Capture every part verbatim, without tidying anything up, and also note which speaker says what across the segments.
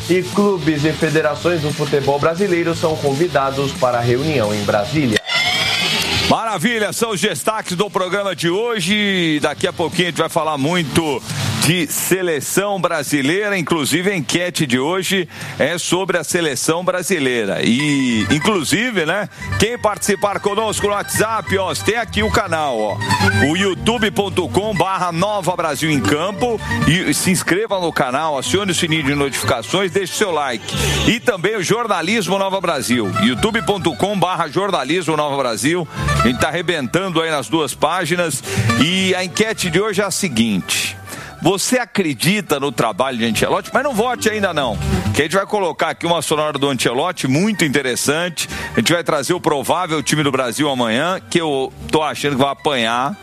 Speaker 1: e clubes e federações do futebol brasileiro são convidados para a reunião em Brasília.
Speaker 2: Maravilha, são os destaques do programa de hoje. Daqui a pouquinho a gente vai falar muito de seleção brasileira, inclusive a enquete de hoje é sobre a seleção brasileira. E, inclusive, né, quem participar conosco no WhatsApp, ó, tem aqui o canal, ó, o youtube ponto com barra Nova Brasil em Campo, e se inscreva no canal, acione o sininho de notificações, deixe seu like. E também o Jornalismo Nova Brasil, youtube ponto com barra Jornalismo Nova Brasil. A gente tá arrebentando aí nas duas páginas. E a enquete de hoje é a seguinte: você acredita no trabalho de Ancelotti? Mas não vote ainda não, que a gente vai colocar aqui uma sonora do Ancelotti muito interessante. A gente vai trazer o provável time do Brasil amanhã, que eu tô achando que vai apanhar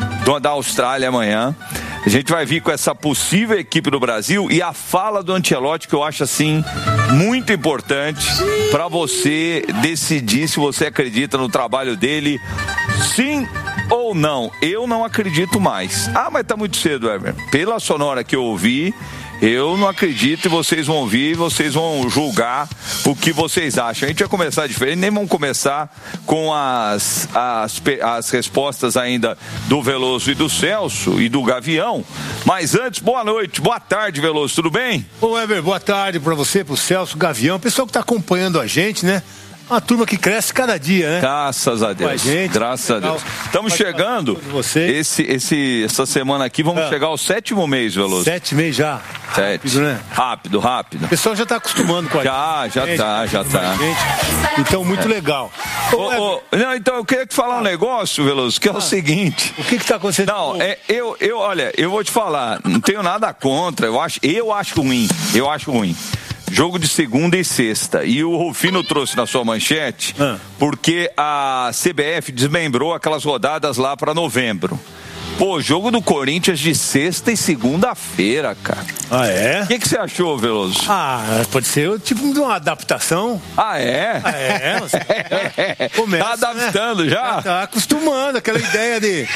Speaker 2: da Austrália amanhã. A gente vai vir com essa possível equipe do Brasil e a fala do Ancelotti, que eu acho assim muito importante para você decidir se você acredita no trabalho dele, sim ou não. Eu não acredito mais. Ah, mas tá muito cedo, Ever. Pela sonora que eu ouvi, eu não acredito, e vocês vão ouvir, vocês vão julgar o que vocês acham. A gente vai começar diferente, nem vamos começar com as, as, as respostas ainda do Veloso e do Celso e do Gavião. Mas antes, boa noite, boa tarde, Veloso, tudo bem?
Speaker 3: Ô, Ever, boa tarde para você, pro Celso, Gavião, pessoal que tá acompanhando a gente, né? Uma turma que cresce cada dia, né?
Speaker 2: Graças a Deus. Gente, graças a Deus. Estamos chegando. Esse, esse, essa semana aqui vamos é. chegar ao sétimo mês, Veloso.
Speaker 3: Sete meses já.
Speaker 2: Sete. Rápido, né? Rápido, rápido.
Speaker 3: O pessoal já está acostumando com a
Speaker 2: já, gente. Já, já tá, já tá.
Speaker 3: Então, muito é. legal.
Speaker 2: Ô, é... ô, não, então, eu queria te falar um negócio, Veloso, que é ah. o seguinte.
Speaker 3: O que está acontecendo?
Speaker 2: Não, é, eu, eu, olha, eu vou te falar, não tenho nada contra, eu acho, eu acho ruim, eu acho ruim. Jogo de segunda e sexta. E o Rufino trouxe na sua manchete ah. porque a C B F desmembrou aquelas rodadas lá para novembro. Pô, jogo do Corinthians de sexta e segunda-feira, cara.
Speaker 3: Ah, é?
Speaker 2: O que, que você achou, Veloso?
Speaker 3: Ah, pode ser tipo de uma adaptação.
Speaker 2: Ah, é?
Speaker 3: Ah, é? Você é. Começa,
Speaker 2: tá adaptando, né? já?
Speaker 3: já? Tá acostumando, aquela ideia de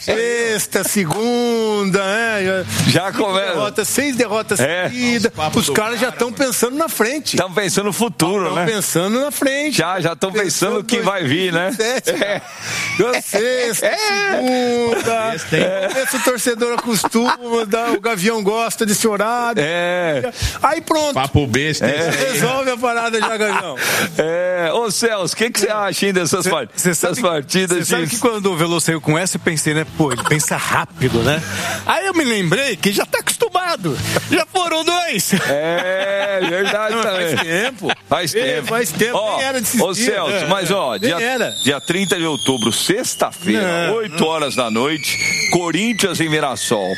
Speaker 3: sexta, segunda, né?
Speaker 2: Já começa.
Speaker 3: Derrota, seis derrotas é. seguidas. Os caras já estão pensando na frente.
Speaker 2: Estão pensando no futuro,
Speaker 3: tão
Speaker 2: né?
Speaker 3: Estão pensando na frente.
Speaker 2: Já, já estão pensando o que vai vir, né?
Speaker 3: É. Sexta, é. segunda... É. Esse torcedor acostuma, o Gavião gosta desse horário.
Speaker 2: É.
Speaker 3: Aí pronto.
Speaker 4: Papo besta.
Speaker 3: É. Resolve a parada já, Gavião.
Speaker 2: É. Ô, Celso, o que, que você acha ainda dessas, part... dessas partidas?
Speaker 5: Você sabe que quando o Veloso saiu com essa, eu pensei, né? Pô, ele pensa rápido, né? Aí eu me lembrei que já tá acostumado. Já foram dois.
Speaker 2: É, verdade também.
Speaker 3: Faz tempo.
Speaker 2: Faz
Speaker 3: é,
Speaker 2: tempo.
Speaker 3: Faz tempo.
Speaker 2: Ó,
Speaker 3: Nem era desses
Speaker 2: ô,
Speaker 3: dias.
Speaker 2: Celso,
Speaker 3: é.
Speaker 2: mas ó, dia,
Speaker 3: era.
Speaker 2: dia trinta de outubro, sexta-feira, oito horas da noite, Corinthians em Mirassol.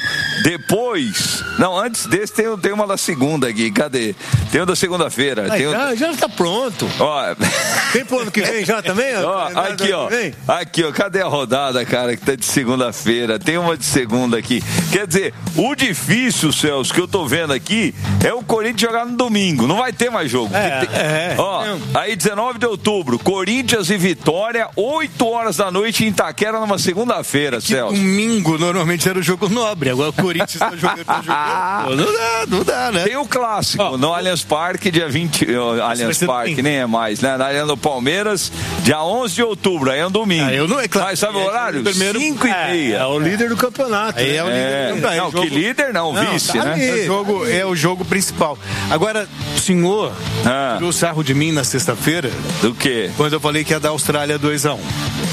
Speaker 2: Depois, não, antes desse tem, tem uma da segunda aqui, cadê? Tem uma da segunda-feira.
Speaker 3: Ai,
Speaker 2: tem
Speaker 3: já,
Speaker 2: um...
Speaker 3: já tá pronto.
Speaker 2: Ó,
Speaker 3: tem pro ano que vem já também?
Speaker 2: Ó, aqui, ó. Aqui, ó. Cadê a rodada, cara, que tá de segunda-feira? Tem uma de segunda aqui. Quer dizer, o difícil, Celso, que eu tô vendo aqui é o Corinthians jogar no domingo. Não vai ter mais jogo.
Speaker 3: É,
Speaker 2: tem...
Speaker 3: é,
Speaker 2: ó,
Speaker 3: é.
Speaker 2: Aí, dezenove de outubro, Corinthians e Vitória, oito horas da noite em Itaquera, numa segunda-feira, Celso.
Speaker 5: Domingo, normalmente era o jogo nobre. Agora o Corinthians tá jogando. Tá jogando. Não dá, não dá, né?
Speaker 2: Tem o clássico, oh, no Allianz Parque, dia vinte. Oh, Allianz Parque, nem é mais, né? Na Arena do Palmeiras, dia onze de outubro, aí é um domingo. Ah, eu não, é claro. Mas sabe o horário?
Speaker 3: Primeiro, cinco e meia. É, é o líder do campeonato.
Speaker 5: Aí
Speaker 3: né?
Speaker 5: é o líder
Speaker 2: é,
Speaker 5: do campeonato.
Speaker 2: Não, jogo... que líder não, não vice, tá né?
Speaker 5: É o, jogo, é o jogo principal. Agora, o senhor ah. tirou sarro de mim na sexta-feira.
Speaker 2: Do quê?
Speaker 5: Quando eu falei que ia dar a Austrália dois a um.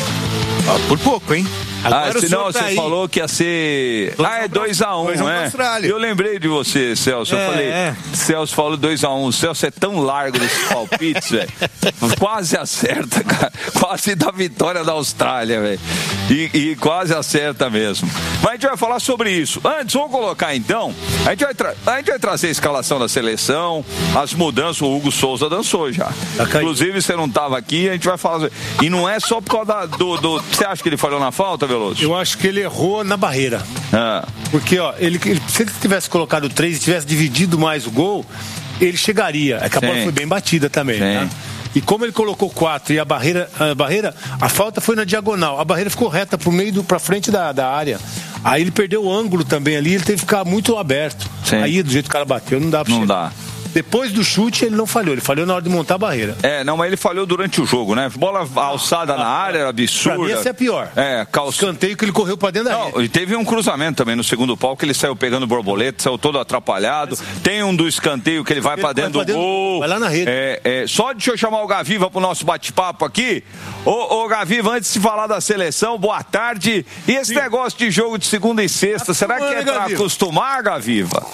Speaker 5: Ah, por pouco, hein?
Speaker 2: Agora ah, senão tá você aí. Falou que ia ser... Dois ah, é dois a um, um, né? Eu lembrei de você, Celso. É, eu falei, é. Celso falou dois a um. Um. O Celso é tão largo nesses palpites, velho. Quase acerta, cara. Quase dá vitória da Austrália, velho. E, e quase acerta mesmo. Mas a gente vai falar sobre isso. Antes, vamos colocar então... A gente vai, tra... a gente vai trazer a escalação da seleção, as mudanças. O Hugo Souza dançou já. Tá. Inclusive, você não estava aqui, a gente vai falar... E não é só por causa da, do, do... Você acha que ele falhou na falta, Veloso?
Speaker 3: Eu acho que ele errou na barreira. Ah. Porque, ó, ele, ele, se ele tivesse colocado três e tivesse dividido mais o gol, ele chegaria. É que a bola foi bem batida também, né? E como ele colocou quatro e a barreira, a barreira, a falta foi na diagonal. A barreira ficou reta pro meio, do, pra frente da, da área. Aí ele perdeu o ângulo também ali, ele teve que ficar muito aberto. Sim. Aí, do jeito que o cara bateu, não dá pra
Speaker 2: Não
Speaker 3: chegar.
Speaker 2: dá.
Speaker 3: Depois do chute, ele não falhou. Ele falhou na hora de montar a barreira.
Speaker 2: É, não, mas ele falhou durante o jogo, né? Bola alçada na área, era absurda.
Speaker 3: Pra mim, essa é a pior.
Speaker 2: É, calça...
Speaker 3: Escanteio que ele correu pra dentro da
Speaker 2: não,
Speaker 3: rede.
Speaker 2: E teve um cruzamento também no segundo pau, que ele saiu pegando borboleta, saiu todo atrapalhado. Tem um do escanteio que ele vai ele pra dentro vai pra do dentro, gol.
Speaker 3: Vai lá na rede.
Speaker 2: É, é, só deixa eu chamar o Gaviva pro nosso bate-papo aqui. Ô, ô Gaviva, antes de falar da seleção, boa tarde. E esse Sim. negócio de jogo de segunda e sexta, será que é pra acostumar, Gaviva?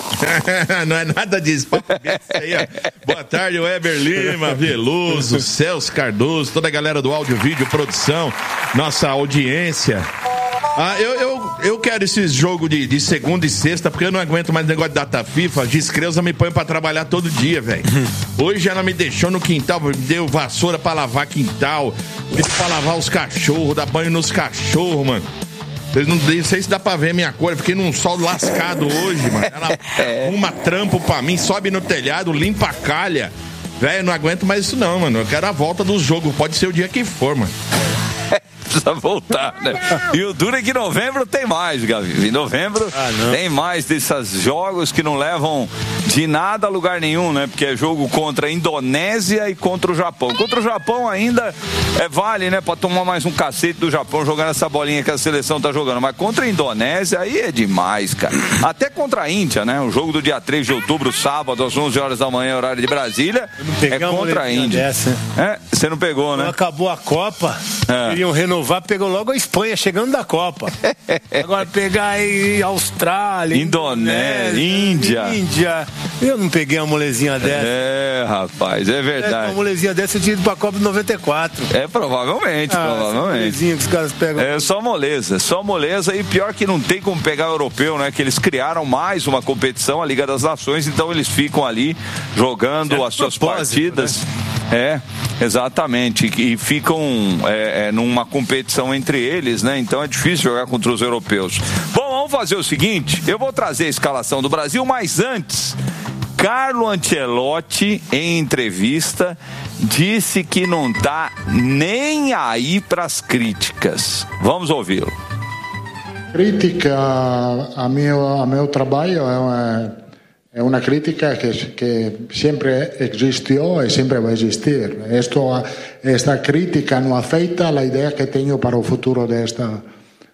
Speaker 4: Não é nada disso. Aí, boa tarde, Weber Lima, Veloso, Celso Cardoso, toda a galera do áudio, vídeo, produção, nossa audiência. Ah, eu, eu, eu quero esses jogos de, de segunda e sexta, porque eu não aguento mais negócio de data FIFA. Descreusa me põe pra trabalhar todo dia, velho. Hoje ela me deixou no quintal, me deu vassoura pra lavar quintal, pra lavar os cachorros, dar banho nos cachorros, mano. Vocês não, não sei se dá pra ver minha cor, eu fiquei num sol lascado hoje, mano. Ela arruma trampo pra mim, sobe no telhado, limpa a calha. Velho, não aguento mais isso não, mano. Eu quero a volta do jogo, pode ser o dia que for, mano.
Speaker 2: Precisa voltar, né? E o duro é que em novembro tem mais, Gavi. Em novembro ah, tem mais desses jogos que não levam de nada a lugar nenhum, né? Porque é jogo contra a Indonésia e contra o Japão. Contra o Japão ainda é, vale, né? Pra tomar mais um cacete do Japão jogando essa bolinha que a seleção tá jogando. Mas contra a Indonésia aí é demais, cara. Até contra a Índia, né? O jogo do dia três de outubro, sábado, às onze horas da manhã, horário de Brasília, é contra a Índia. Dessa. É, você não pegou, né?
Speaker 3: Quando acabou a Copa, é. Queriam renovar. Pegou logo a Espanha, chegando da Copa. Agora pegar aí Austrália,
Speaker 2: Indonésia, Índia.
Speaker 3: Índia. Eu não peguei uma molezinha dessa.
Speaker 2: É, rapaz, é verdade. É,
Speaker 3: uma molezinha dessa eu tinha ido pra Copa de noventa e quatro.
Speaker 2: É, provavelmente, ah, provavelmente.
Speaker 3: Molezinha que os caras pegam.
Speaker 2: É só moleza, só moleza. E pior que não tem como pegar o europeu, né? Que eles criaram mais uma competição, a Liga das Nações, então eles ficam ali jogando certo as suas partidas. Né? É, exatamente. E ficam é, é, numa competição entre eles, né? Então é difícil jogar contra os europeus. Bom, vamos fazer o seguinte: eu vou trazer a escalação do Brasil, mas antes, Carlo Ancelotti, em entrevista, disse que não tá nem aí para as críticas. Vamos ouvi-lo.
Speaker 6: Crítica a meu, a meu trabalho é uma, é uma crítica que, que sempre existiu e sempre vai existir. Esto, esta crítica não afeta a ideia que tenho para o futuro desta,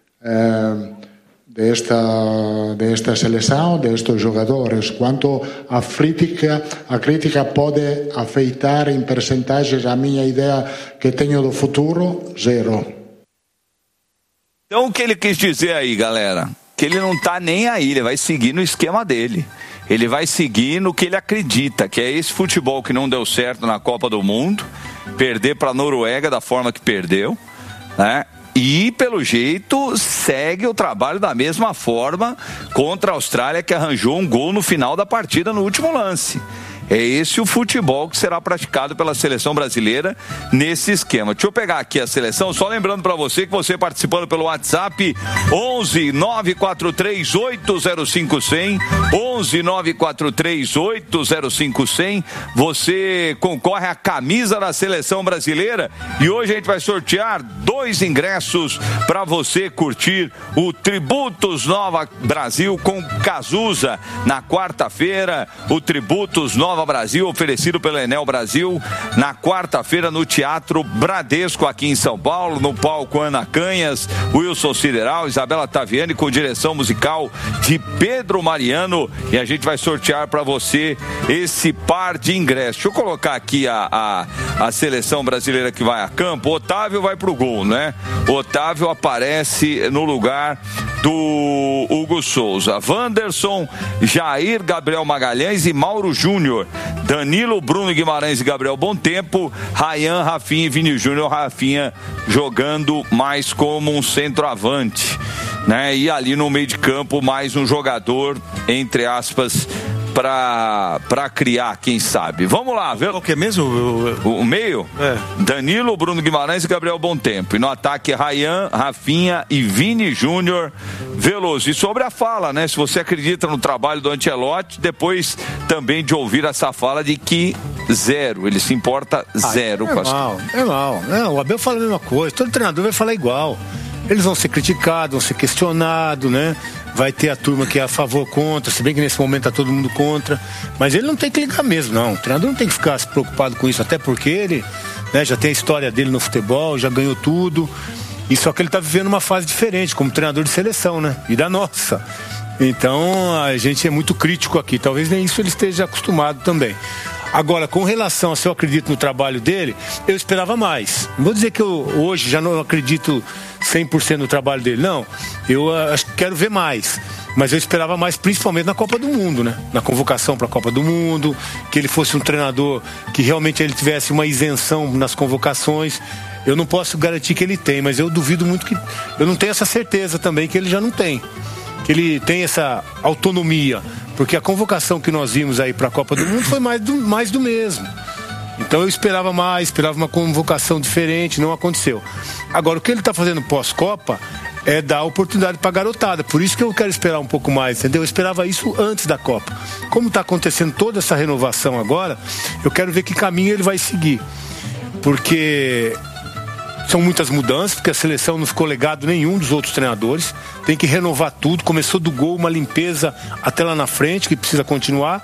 Speaker 6: eh, desta, desta seleção, destes jogadores. Quanto à crítica, a crítica pode afetar em percentagens a minha ideia que tenho do futuro, zero.
Speaker 2: Então o que ele quis dizer aí, galera? Que ele não tá nem aí, ele vai seguir no esquema dele. Ele vai seguir no que ele acredita, que é esse futebol que não deu certo na Copa do Mundo, perder para a Noruega da forma que perdeu, né? E, pelo jeito, segue o trabalho da mesma forma contra a Austrália, que arranjou um gol no final da partida, no último lance. É esse o futebol que será praticado pela seleção brasileira nesse esquema. Deixa eu pegar aqui a seleção, só lembrando para você que você participando pelo WhatsApp onze nove quatro três oito zero cinco zero zero, onze nove quatro três oito zero cinco zero zero, você concorre à camisa da seleção brasileira e hoje a gente vai sortear dois ingressos para você curtir o Tributos Nova Brasil com Cazuza na quarta-feira, o Tributos Nova Brasil, oferecido pelo Enel Brasil, na quarta-feira no Teatro Bradesco, aqui em São Paulo, no palco Ana Canhas, Wilson Sideral, Isabela Taviani, com direção musical de Pedro Mariano, e a gente vai sortear para você esse par de ingressos. Deixa eu colocar aqui a, a, a seleção brasileira que vai a campo. O Otávio vai pro gol, né? O Otávio aparece no lugar do Hugo Souza. Wanderson, Jair, Gabriel Magalhães e Mauro Júnior. Danilo, Bruno Guimarães e Gabriel Bontempo, Ryan, Rafinha e Vini Júnior. Rafinha jogando mais como um centroavante, né? E ali no meio de campo mais um jogador, entre aspas, pra, pra criar, quem sabe. Vamos lá, viu?
Speaker 5: Qual que é mesmo?
Speaker 2: O, o meio?
Speaker 5: É.
Speaker 2: Danilo, Bruno Guimarães e Gabriel Bontempo. E no ataque, Ryan, Rafinha e Vini Júnior. Veloso. E sobre a fala, né? Se você acredita no trabalho do Ancelotti, depois também de ouvir essa fala de que zero, ele se importa zero
Speaker 3: ah, é
Speaker 2: com as...
Speaker 3: mal, é mal. Não, o Abel fala a mesma coisa, todo treinador vai falar igual. Eles vão ser criticados, vão ser questionados, né? vai ter a turma que é a favor, contra, se bem que nesse momento tá todo mundo contra, mas ele não tem que ligar mesmo, não. O treinador não tem que ficar se preocupado com isso, até porque ele, né, já tem a história dele no futebol, já ganhou tudo, e só que ele tá vivendo uma fase diferente, como treinador de seleção, né? E da nossa. Então, a gente é muito crítico aqui, talvez nem isso ele esteja acostumado também. Agora, com relação a se eu acredito no trabalho dele, eu esperava mais. Não vou dizer que eu hoje já não acredito cem por cento no trabalho dele, não. Eu acho que quero ver mais. Mas eu esperava mais, principalmente na Copa do Mundo, né? Na convocação para a Copa do Mundo, que ele fosse um treinador que realmente ele tivesse uma isenção nas convocações. Eu não posso garantir que ele tem, mas eu duvido muito que... Eu não tenho essa certeza também que ele já não tem. Que ele tem essa autonomia. Porque a convocação que nós vimos aí para a Copa do Mundo foi mais do, mais do mesmo. Então eu esperava mais, esperava uma convocação diferente, não aconteceu. Agora, o que ele está fazendo pós-Copa é dar oportunidade para a garotada. Por isso que eu quero esperar um pouco mais, entendeu? Eu esperava isso antes da Copa. Como está acontecendo toda essa renovação agora, eu quero ver que caminho ele vai seguir. Porque são muitas mudanças, porque a seleção não ficou legado nenhum dos outros treinadores. Tem que renovar tudo. Começou do gol, uma limpeza até lá na frente, que precisa continuar.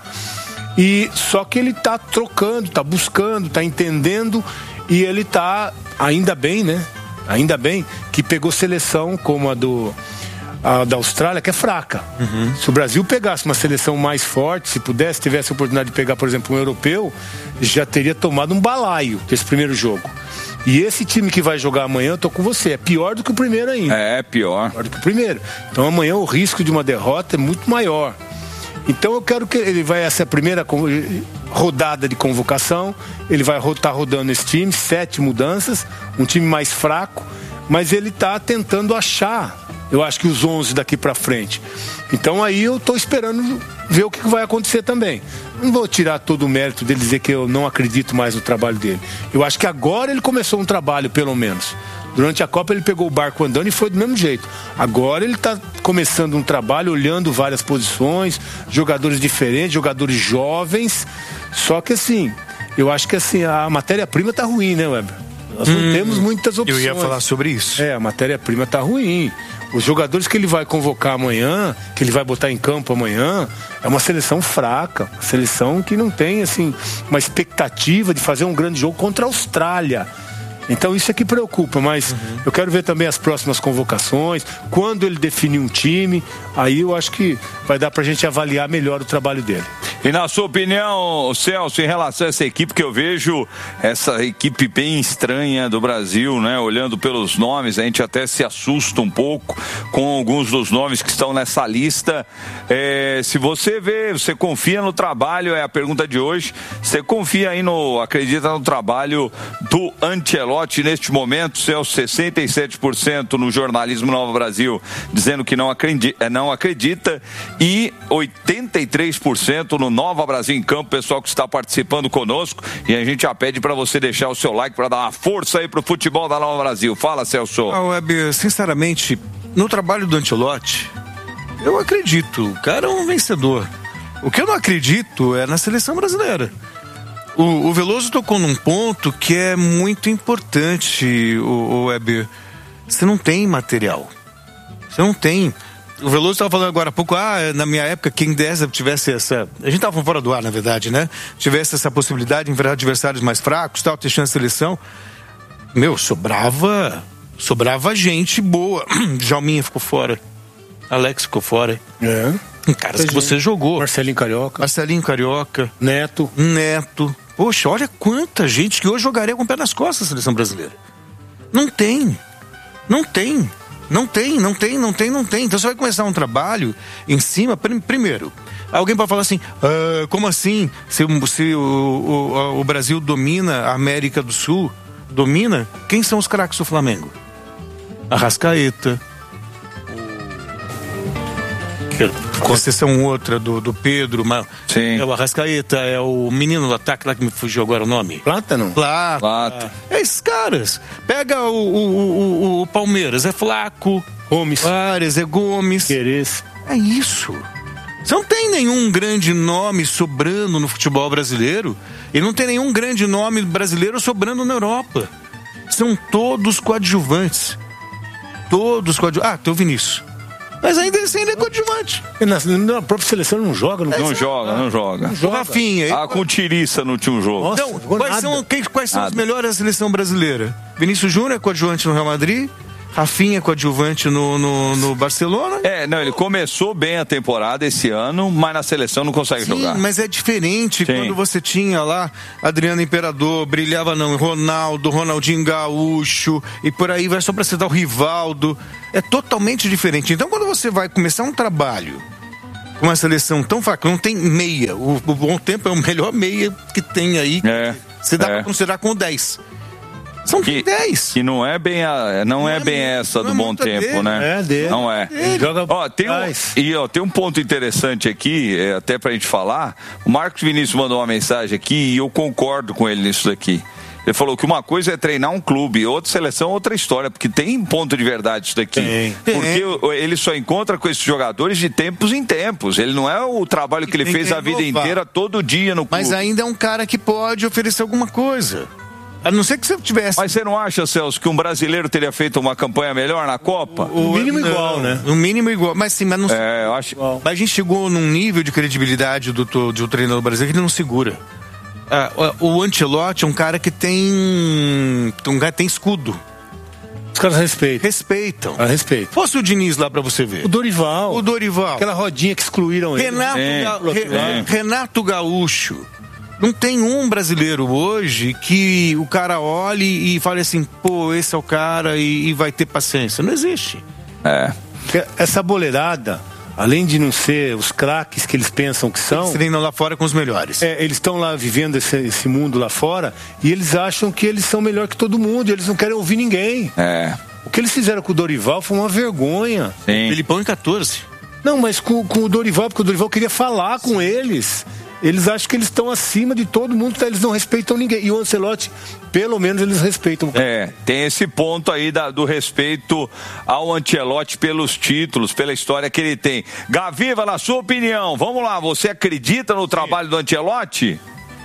Speaker 3: E só que ele está trocando, está buscando, está entendendo. E ele está, ainda bem, né? Ainda bem que pegou seleção como a do a da Austrália, que é fraca. Uhum. Se o Brasil pegasse uma seleção mais forte, se pudesse, tivesse a oportunidade de pegar, por exemplo, um europeu, já teria tomado um balaio desse primeiro jogo. E esse time que vai jogar amanhã, eu tô com você, é pior do que o primeiro ainda.
Speaker 2: É, pior.
Speaker 3: Pior do que o primeiro. Então amanhã o risco de uma derrota é muito maior. Então eu quero que ele vai, essa primeira rodada de convocação, ele vai estar rodando esse time, sete mudanças, um time mais fraco, mas ele está tentando achar, eu acho que os onze daqui para frente. Então aí eu estou esperando ver o que vai acontecer também. Não vou tirar todo o mérito dele, dizer que eu não acredito mais no trabalho dele. Eu acho que agora ele começou um trabalho, pelo menos. Durante a Copa ele pegou o barco andando e foi do mesmo jeito. Agora ele está começando um trabalho, olhando várias posições, jogadores diferentes, jogadores jovens. Só que assim, eu acho que assim, a matéria-prima está ruim, né, Weber? Nós não hum, temos muitas opções.
Speaker 5: Eu ia falar sobre isso.
Speaker 3: É, a matéria-prima está ruim. Os jogadores que ele vai convocar amanhã, que ele vai botar em campo amanhã, é uma seleção fraca. Uma seleção que não tem, assim, uma expectativa de fazer um grande jogo contra a Austrália. Então isso é que preocupa, mas uhum. eu quero ver também as próximas convocações, quando ele definir um time, aí eu acho que vai dar pra gente avaliar melhor o trabalho dele.
Speaker 2: E na sua opinião, Celso, em relação a essa equipe, que eu vejo essa equipe bem estranha do Brasil, né? Olhando pelos nomes, a gente até se assusta um pouco com alguns dos nomes que estão nessa lista. É, se você vê, você confia no trabalho, é a pergunta de hoje, você confia aí no, acredita no trabalho do Ancelotti neste momento? Celso, sessenta e sete por cento no Jornalismo Nova Brasil dizendo que não acredita, não acredita, e oitenta e três por cento no Nova Brasil em Campo, pessoal que está participando conosco, e a gente já pede para você deixar o seu like para dar uma força aí pro futebol da Nova Brasil. Fala, Celso.
Speaker 5: Ah, Web, sinceramente, no trabalho do Ancelotti, eu acredito, o cara é um vencedor. O que eu não acredito é na seleção brasileira. O, o Veloso tocou num ponto que é muito importante, o, o Web. Você não tem material. Você não tem. O Veloso estava falando agora há pouco, ah, na minha época, quem dessa tivesse essa... A gente estava fora do ar, na verdade, né? Tivesse essa possibilidade de enfrentar adversários mais fracos, tal, ter chance de seleção. Meu, sobrava... Sobrava gente boa. Jalminha ficou fora. Alex ficou fora.
Speaker 3: É.
Speaker 5: Caras que você jogou.
Speaker 3: Marcelinho Carioca.
Speaker 5: Marcelinho Carioca.
Speaker 3: Neto.
Speaker 5: Neto. Poxa, olha quanta gente que hoje jogaria com o pé nas costas a seleção brasileira. Não tem. Não tem. Não tem, não tem, não tem, não tem. Então você vai começar um trabalho em cima, primeiro. Alguém pode falar assim, ah, como assim? Se, se o, o, o Brasil domina a América do Sul, domina, quem são os craques do Flamengo? Arrascaeta. Concessão outra do, do Pedro, mas
Speaker 2: sim.
Speaker 5: É o Arrascaeta, é o menino do ataque lá que me fugiu agora o nome.
Speaker 3: Plátano?
Speaker 5: Plata.
Speaker 2: Plata.
Speaker 5: É esses caras. Pega o, o, o, o Palmeiras, é Flaco.
Speaker 3: Gomes.
Speaker 5: Ares, é Gomes.
Speaker 3: Queres.
Speaker 5: É isso. Você não tem nenhum grande nome sobrando no futebol brasileiro e não tem nenhum grande nome brasileiro sobrando na Europa. São todos coadjuvantes. Todos coadjuvantes. Ah, tem o Vinícius. Mas ainda esse ainda é coadjuvante.
Speaker 3: Na, na própria seleção não joga, não,
Speaker 2: não
Speaker 3: é,
Speaker 2: joga, não joga.
Speaker 5: Não joga. Rafinha.
Speaker 2: Ah, com Tiriça no último jogo.
Speaker 5: Nossa, então, quais são, quem, quais são os melhores da seleção brasileira? Vinícius Júnior é coadjuvante no Real Madrid. Rafinha coadjuvante no, no, no Barcelona.
Speaker 2: É, não, ele começou bem a temporada esse ano, mas na seleção não consegue
Speaker 5: Sim,
Speaker 2: jogar.
Speaker 5: Mas é diferente.
Speaker 2: Sim.
Speaker 5: Quando você tinha lá Adriano Imperador, brilhava não, Ronaldo, Ronaldinho Gaúcho e por aí vai só pra citar o Rivaldo. É totalmente diferente. Então quando você vai começar um trabalho com uma seleção tão fraca, não tem meia. O, o Bom Tempo é o melhor meia que tem aí.
Speaker 2: É,
Speaker 5: você dá
Speaker 2: é.
Speaker 5: pra considerar com dez. São
Speaker 2: que,
Speaker 5: dez.
Speaker 2: Que não é bem, a, não, não é, é bem essa do é Bom Tempo,
Speaker 5: dele.
Speaker 2: né?
Speaker 3: É dele.
Speaker 2: Não é.
Speaker 3: Ele joga
Speaker 2: ó, tem um, e ó, tem um ponto interessante aqui, é, até pra gente falar. O Marcos Vinícius mandou uma mensagem aqui e eu concordo com ele nisso daqui. Ele falou que uma coisa é treinar um clube, outra seleção, outra história, porque tem ponto de verdade isso daqui. Tem. Porque ele só encontra com esses jogadores de tempos em tempos. Ele não é o trabalho que ele fez a vida inteira, todo dia no clube.
Speaker 5: Mas ainda é um cara que pode oferecer alguma coisa. A não ser que você tivesse.
Speaker 2: Mas você não acha, Celso, que um brasileiro teria feito uma campanha melhor na Copa?
Speaker 3: O mínimo não, igual, né?
Speaker 5: No mínimo igual. Mas sim, mas não.
Speaker 2: É, eu acho.
Speaker 5: Mas a gente chegou num nível de credibilidade do, do, do treinador brasileiro que ele não segura. Ah, o, o Ancelotti é um cara que tem. Um cara que tem escudo.
Speaker 3: Os caras respeitam.
Speaker 5: Respeitam.
Speaker 3: Ah, respeitam.
Speaker 5: Fosse o Diniz lá pra você ver.
Speaker 3: O Dorival.
Speaker 5: O Dorival.
Speaker 3: Aquela rodinha que excluíram ele.
Speaker 5: Renato,
Speaker 2: é,
Speaker 5: Ga... Re...
Speaker 2: é.
Speaker 5: Renato Gaúcho. Não tem um brasileiro hoje que o cara olhe e fale assim, pô, esse é o cara e, e vai ter paciência. Não existe.
Speaker 2: É.
Speaker 3: Essa boleirada, além de não ser os craques que eles pensam que são...
Speaker 5: Eles treinam lá fora com os melhores.
Speaker 3: É, eles estão lá vivendo esse, esse mundo lá fora e eles acham que eles são melhor que todo mundo. Eles não querem ouvir ninguém.
Speaker 2: É.
Speaker 3: O que eles fizeram com o Dorival foi uma vergonha.
Speaker 2: Sim.
Speaker 5: Felipão em catorze.
Speaker 3: Não, mas com, com o Dorival, porque o Dorival queria falar com eles... Eles acham que eles estão acima de todo mundo, eles não respeitam ninguém. E o Ancelotti, pelo menos, eles respeitam.
Speaker 2: É, tem esse ponto aí da, do respeito ao Ancelotti pelos títulos, pela história que ele tem. Gaviva, na sua opinião, vamos lá, você acredita no trabalho do Ancelotti?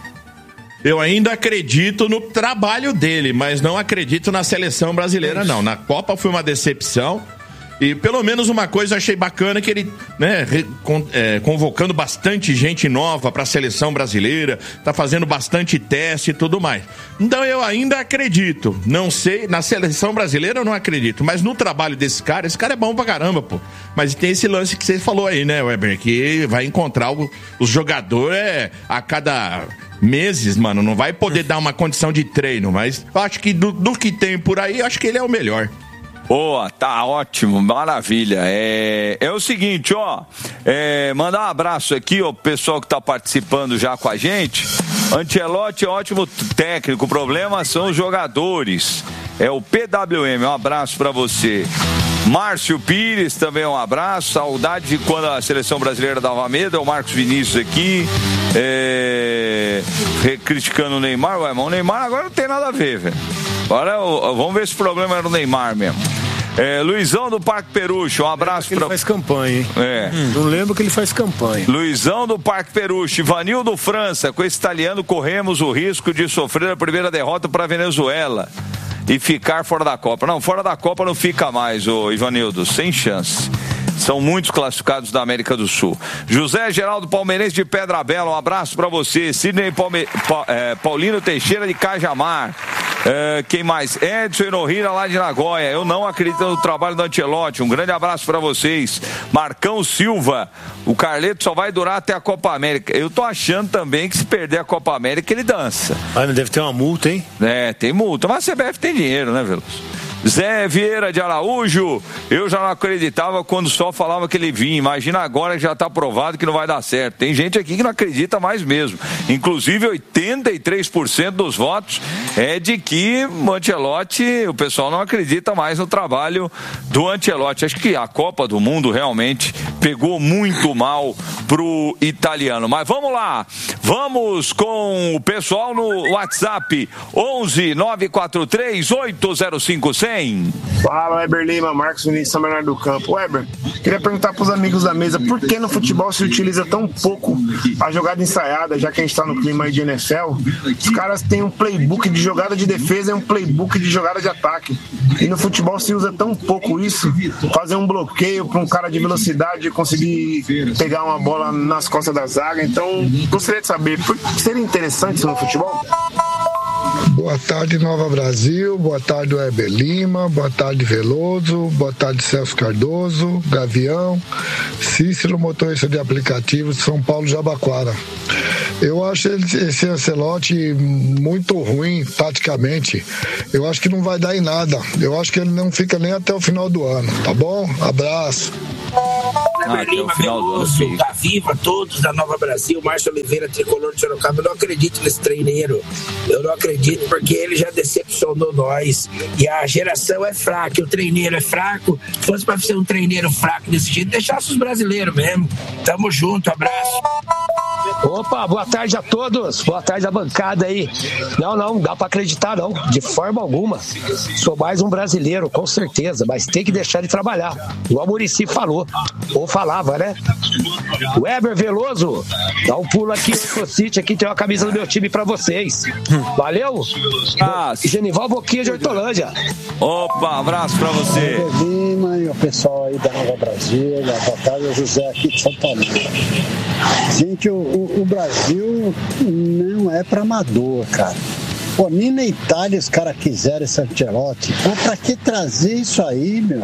Speaker 4: Eu ainda acredito no trabalho dele, mas não acredito na seleção brasileira, não. Na Copa foi uma decepção. E pelo menos uma coisa eu achei bacana, que ele, né, con, é, convocando bastante gente nova para a seleção brasileira, tá fazendo bastante teste e tudo mais. Então eu ainda acredito, não sei, na seleção brasileira eu não acredito, mas no trabalho desse cara, esse cara é bom pra caramba, pô. Mas tem esse lance que você falou aí, né, Weber, que vai encontrar o, os jogadores é, a cada meses, mano, não vai poder dar uma condição de treino, mas eu acho que do, do que tem por aí, eu acho que ele é o melhor.
Speaker 2: Boa, tá ótimo, maravilha. É, é o seguinte, ó, é, mandar um abraço aqui, ó, pro pessoal que tá participando já com a gente. Ancelotti é ótimo técnico, o problema são os jogadores. É o P W M, um abraço pra você. Márcio Pires, também um abraço. Saudade de quando a seleção brasileira dava medo. É o Marcos Vinícius aqui. É... Criticando o Neymar. Ué, mas o Neymar agora não tem nada a ver, velho. Agora vamos ver se o problema era o Neymar mesmo. É, Luizão do Parque Peruche, um abraço
Speaker 3: para. Ele faz campanha, hein?
Speaker 2: É.
Speaker 3: Hum, não lembro que ele faz campanha.
Speaker 2: Luizão do Parque Peruche, Ivanildo França, com esse italiano corremos o risco de sofrer a primeira derrota para a Venezuela e ficar fora da Copa. Não, fora da Copa não fica mais, ô Ivanildo, sem chance. São muitos classificados da América do Sul. José Geraldo Palmeirense de Pedra Bela, um abraço para você. Sidney Palme... pa... é, Paulino Teixeira de Cajamar. É, quem mais? Edson Enohira lá de Nagoya. Eu não acredito no trabalho do Ancelotti. Um grande abraço para vocês. Marcão Silva. O Carleto só vai durar até a Copa América. Eu tô achando também que se perder a Copa América ele dança.
Speaker 3: Ah, não deve ter uma multa, hein?
Speaker 2: É, tem multa. Mas a C B F tem dinheiro, né, Veloso? Zé Vieira de Araújo, eu já não acreditava quando só falava que ele vinha. Imagina agora que já está provado que não vai dar certo. Tem gente aqui que não acredita mais mesmo. Inclusive oitenta e três por cento dos votos é de que o Ancelotti, o pessoal não acredita mais no trabalho do Ancelotti. Acho que a Copa do Mundo realmente pegou muito mal pro italiano. Mas vamos lá, vamos com o pessoal no WhatsApp onze nove quatro três oito zero cinco seis vem.
Speaker 7: Fala, Weber Lima, Marcos Vinícius, São Bernardo do Campo. Weber, queria perguntar para os amigos da mesa, por que no futebol se utiliza tão pouco a jogada ensaiada, já que a gente está no clima aí de N F L? Os caras têm um playbook de jogada de defesa e um playbook de jogada de ataque. E no futebol se usa tão pouco isso, fazer um bloqueio para um cara de velocidade conseguir pegar uma bola nas costas da zaga. Então, gostaria de saber, seria interessante isso no futebol?
Speaker 8: Boa tarde, Nova Brasil. Boa tarde, Weber Lima. Boa tarde, Veloso. Boa tarde, Celso Cardoso, Gavião, Cícero, motorista de aplicativo de São Paulo, Jabaquara. Eu acho esse Ancelotti muito ruim, taticamente. Eu acho que não vai dar em nada. Eu acho que ele não fica nem até o final do ano, tá bom? Abraço.
Speaker 9: Ah, Lima, Veloso, Gaviva, todos da Nova Brasil, Márcio Oliveira, tricolor de Sorocaba. Eu não acredito nesse treineiro. Eu não acredito porque ele já decepcionou nós. E a geração é fraca, o treineiro é fraco. Se fosse para ser um treineiro fraco desse jeito, deixasse os brasileiros mesmo. Tamo junto, abraço.
Speaker 10: Opa, boa tarde a todos. Boa tarde à bancada aí. Não, não, não dá pra acreditar não, de forma alguma. Sou mais um brasileiro, com certeza, mas tem que deixar de trabalhar. Igual o Muricy falou, ou falava, né? Weber Veloso, dá um pulo aqui no City, aqui tem uma camisa do meu time pra vocês. Valeu?
Speaker 2: Ah,
Speaker 10: Genival Boquinha de Hortolândia.
Speaker 2: Opa, abraço pra você.
Speaker 11: Lima e o pessoal aí da Nova Brasília, boa tarde, é o José aqui de Santa Maria. Gente, o, o, o Brasil não é pra amador, cara. Pô, nem na Itália os caras quiseram esse Ancelotti. Pô, pra que trazer isso aí, meu?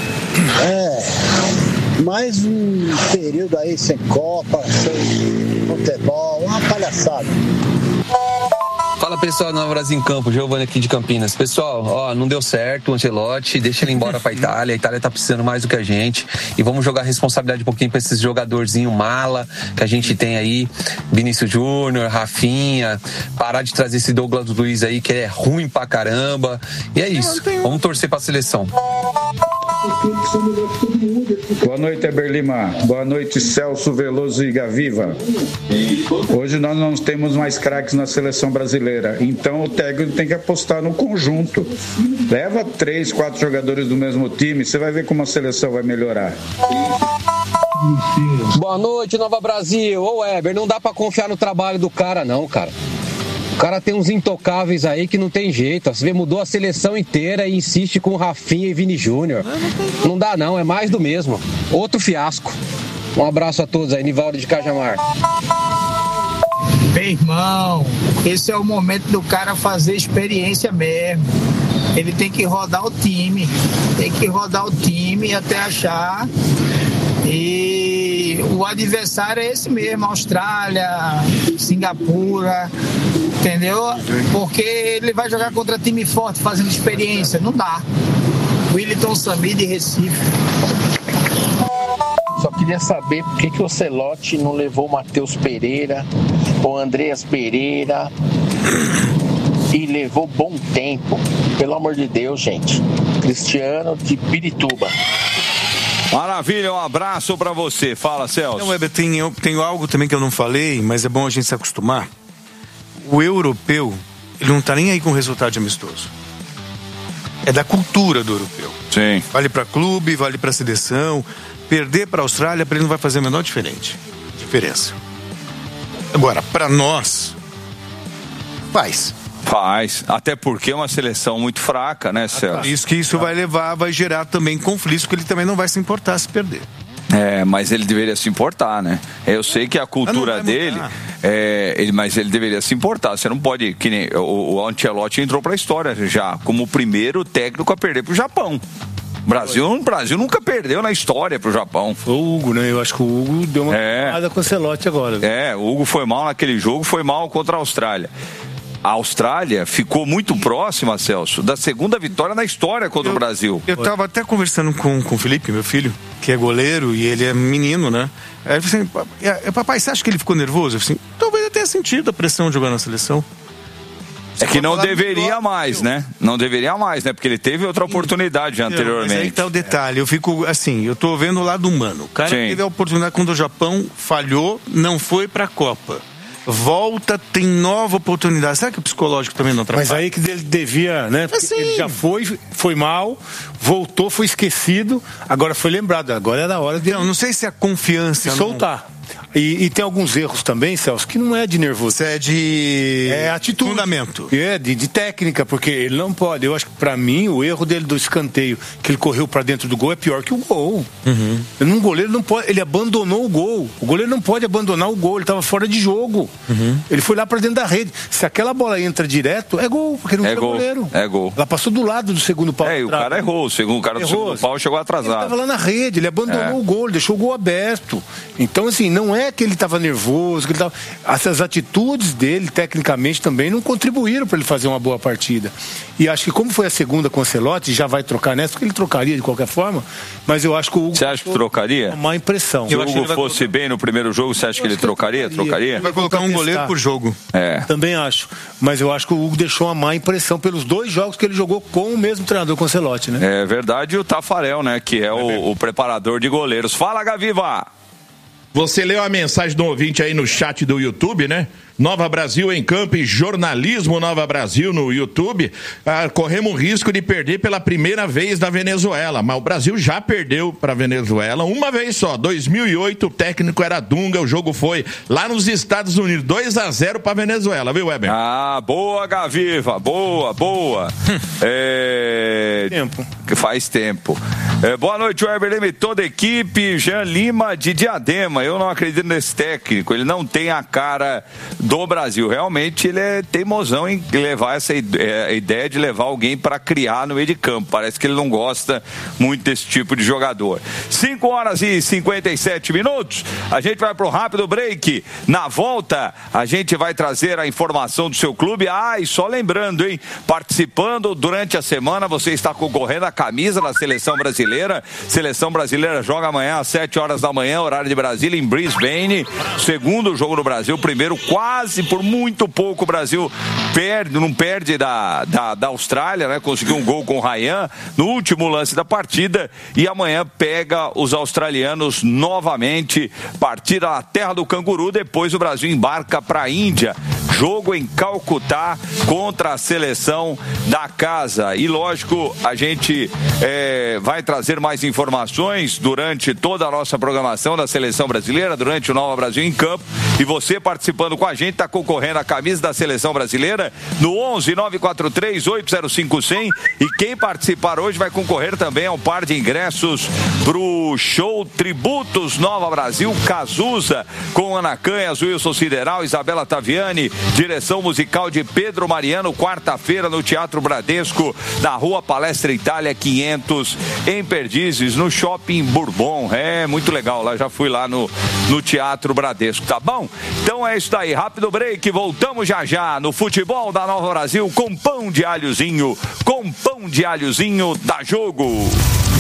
Speaker 11: É, mais um período aí sem Copa, sem futebol, uma palhaçada.
Speaker 12: Fala pessoal do Nova Brasil em Campo, Giovanni aqui de Campinas. Pessoal, ó, não deu certo o Ancelotti, deixa ele embora pra Itália. A Itália tá precisando mais do que a gente. E vamos jogar a responsabilidade um pouquinho pra esses jogadorzinhos mala que a gente tem aí. Vinícius Júnior, Rafinha. Parar de trazer esse Douglas Luiz aí que é ruim pra caramba. E é isso, vamos torcer pra seleção.
Speaker 13: Boa noite, Weber Lima. Boa noite, Celso, Veloso e Gaviva. Hoje nós não temos mais craques na seleção brasileira, então o técnico tem que apostar no conjunto. Leva três, quatro jogadores do mesmo time, você vai ver como a seleção vai melhorar.
Speaker 10: Boa noite, Nova Brasil. Ô Weber, não dá pra confiar no trabalho do cara não, cara. O cara tem uns intocáveis aí que não tem jeito. Você vê, mudou a seleção inteira e insiste com Rafinha e Vini Júnior. Não dá não, é mais do mesmo. Outro fiasco. Um abraço a todos aí, Nivaldo de Cajamar.
Speaker 14: Meu irmão, esse é o momento do cara fazer experiência mesmo. Ele tem que rodar o time. Tem que rodar o time até achar. E o adversário é esse mesmo, Austrália, Singapura, entendeu? Porque ele vai jogar contra time forte fazendo experiência, não dá. Wellington Samir de Recife.
Speaker 15: Só queria saber por que, que o Ancelotti não levou o Matheus Pereira, o Andreas Pereira e levou Bom Tempo. Pelo amor de Deus, gente. Cristiano de Pirituba.
Speaker 2: Maravilha, um abraço pra você. Fala, Celso.
Speaker 5: Não, Weber, tem, eu, tem algo também que eu não falei, mas é bom a gente se acostumar. O europeu, ele não tá nem aí com o resultado de amistoso. É da cultura do europeu.
Speaker 2: Sim.
Speaker 5: Vale pra clube, vale pra seleção. Perder pra Austrália, pra ele não vai fazer a menor diferente. diferença. Agora, pra nós, faz.
Speaker 2: Faz, até porque é uma seleção muito fraca, né, Celso?
Speaker 5: Isso que isso vai levar, vai gerar também conflitos, porque ele também não vai se importar se perder.
Speaker 2: É, mas ele deveria se importar, né? Eu sei que a cultura dele, é, ele, mas ele deveria se importar. Você não pode, que nem o, o Ancelotti entrou pra história já, como o primeiro técnico a perder pro Japão. Brasil, o Brasil nunca perdeu na história pro Japão.
Speaker 3: Foi o Hugo, né? Eu acho que o Hugo deu uma
Speaker 2: é.
Speaker 3: nada com o Ancelotti agora. Viu?
Speaker 2: É, o Hugo foi mal naquele jogo, foi mal contra a Austrália. A Austrália ficou muito próxima, Celso, da segunda vitória na história contra
Speaker 5: eu,
Speaker 2: o Brasil.
Speaker 5: Eu tava até conversando com, com o Felipe, meu filho, que é goleiro e ele é menino, né? Aí ele falou assim, papai, você acha que ele ficou nervoso? Eu falei assim, talvez tenha sentido a pressão de jogar na seleção.
Speaker 2: É que não deveria mais, né? Não deveria mais, né? Porque ele teve outra oportunidade
Speaker 5: não,
Speaker 2: anteriormente.
Speaker 5: Mas aí tá o detalhe, eu fico assim, eu tô vendo o lado humano. O cara Sim. teve a oportunidade quando o Japão falhou, não foi pra Copa. volta, tem nova oportunidade. Será que o psicológico também não atrapalha?
Speaker 3: Mas aí que ele devia, né? Porque ele já foi, foi mal, voltou, foi esquecido, agora foi lembrado. Agora era a hora de...
Speaker 5: Não, não sei se é a confiança...
Speaker 3: De soltar. E, e tem alguns erros também, Celso, que não é de nervoso.
Speaker 5: Isso é de...
Speaker 3: É atitude.
Speaker 5: Fundamento.
Speaker 3: É, de, de técnica, porque ele não pode. Eu acho que, pra mim, o erro dele do escanteio, que ele correu pra dentro do gol, é pior que o gol.
Speaker 5: Uhum.
Speaker 3: Um goleiro não pode... Ele abandonou o gol. O goleiro não pode abandonar o gol. Ele tava fora de jogo.
Speaker 5: Uhum.
Speaker 3: Ele foi lá pra dentro da rede. Se aquela bola entra direto, é gol, porque não
Speaker 2: é
Speaker 3: tinha
Speaker 2: gol.
Speaker 3: goleiro.
Speaker 2: É gol.
Speaker 3: Ela passou do lado do segundo pau.
Speaker 2: É, e o cara errou. O segundo o cara do segundo pau chegou atrasado.
Speaker 3: Ele tava lá na rede, ele abandonou
Speaker 2: É.
Speaker 3: o gol, ele deixou o gol aberto. Então, assim, não é que ele tava nervoso, que ele tava... essas atitudes dele, tecnicamente, também não contribuíram para ele fazer uma boa partida. E acho que como foi a segunda com o Ancelotti, já vai trocar nessa, porque ele trocaria de qualquer forma, mas eu acho que o Hugo...
Speaker 2: Você acha que trocaria?
Speaker 3: Uma má impressão.
Speaker 2: Se o Hugo fosse colocar... bem no primeiro jogo, você acha que ele trocaria? Trocaria?
Speaker 5: Ele vai colocar um goleiro por jogo.
Speaker 2: É.
Speaker 3: Também acho. Mas eu acho que o Hugo deixou uma má impressão pelos dois jogos que ele jogou com o mesmo treinador, com o Ancelotti, né?
Speaker 2: É verdade, e o Tafarel, né, que é o, o preparador de goleiros. Fala, Gaviva!
Speaker 4: Você leu a mensagem do ouvinte aí no chat do YouTube, né? Nova Brasil em Campo e Jornalismo Nova Brasil no YouTube. Ah, corremos o risco de perder pela primeira vez da Venezuela, mas o Brasil já perdeu para a Venezuela uma vez só. dois mil e oito, o técnico era Dunga, o jogo foi lá nos Estados Unidos, dois a zero para a Venezuela, viu, Weber?
Speaker 2: Ah, boa, Gaviva, boa, boa. é...
Speaker 3: Tempo.
Speaker 2: Faz tempo. É, boa noite, Weber Lima e toda a equipe. Jean Lima de Diadema. Eu não acredito nesse técnico, ele não tem a cara do Brasil. Realmente ele é teimosão em levar essa ideia de levar alguém para criar no meio de campo. Parece que ele não gosta muito desse tipo de jogador. cinco horas e cinquenta e sete minutos. A gente vai pro rápido break. Na volta, a gente vai trazer a informação do seu clube. Ah, e só lembrando, hein? Participando durante a semana, você está concorrendo à camisa da Seleção Brasileira. Seleção Brasileira joga amanhã às sete horas da manhã, horário de Brasília, em Brisbane. Segundo jogo no Brasil, primeiro quase Quase por muito pouco o Brasil perde, não perde da, da, da Austrália, né? Conseguiu um gol com o Ryan no último lance da partida e amanhã pega os australianos novamente, partida na terra do canguru, depois o Brasil embarca para a Índia, jogo em Calcutá contra a seleção da casa. E lógico, a gente é, vai trazer mais informações durante toda a nossa programação da Seleção Brasileira, durante o Nova Brasil em Campo, e você participando com a gente, está concorrendo à camisa da Seleção Brasileira no onze nove quatro três oito zero cinco cem, e quem participar hoje vai concorrer também ao par de ingressos pro show Tributos Nova Brasil Cazuza, com Ana Canhas, Wilson Sideral, Isabela Taviani, direção musical de Pedro Mariano, quarta-feira no Teatro Bradesco, na Rua Palestra Itália quinhentos, em Perdizes, no Shopping Bourbon. É muito legal, lá já fui lá no, no Teatro Bradesco, tá bom? Então é isso daí, rápido break, voltamos já já no futebol da Nova Brasil com pão de alhozinho, com pão de alhozinho da Jogo.